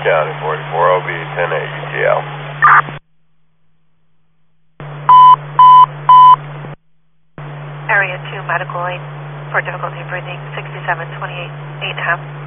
County 44, OB 10 UTL. Area 2 medical aid for difficulty breathing 6728 8.5.